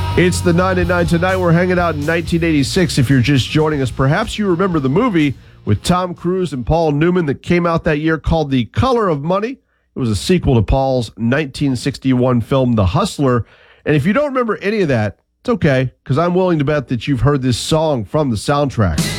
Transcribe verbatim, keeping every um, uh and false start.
It's the nine at nine tonight. We're hanging out in nineteen eighty-six. If you're just joining us, perhaps you remember the movie with Tom Cruise and Paul Newman that came out that year called The Color of Money. It was a sequel to Paul's nineteen sixty-one film, The Hustler. And if you don't remember any of that, it's okay, because I'm willing to bet that you've heard this song from the soundtrack.